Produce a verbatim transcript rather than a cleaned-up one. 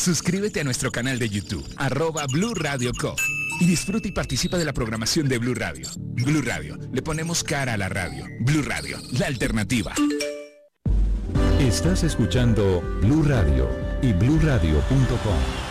Suscríbete a nuestro canal de YouTube, arroba Blue Radio Co. Y disfruta y participa de la programación de Blue Radio. Blue Radio, le ponemos cara a la radio. Blue Radio, la alternativa. Estás escuchando Blue Radio y blue radio punto com.